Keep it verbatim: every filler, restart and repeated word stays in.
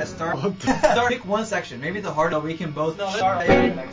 start. Start. Pick one section. Maybe the hard. We can both. No, start.